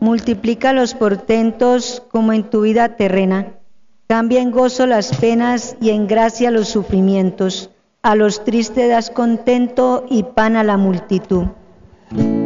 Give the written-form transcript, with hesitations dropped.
multiplica los portentos como en tu vida terrena. Cambia en gozo las penas y en gracia los sufrimientos. A los tristes das contento y pan a la multitud.